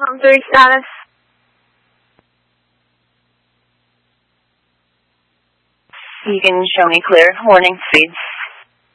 home jury status? You can show me clear. Warning, speeds.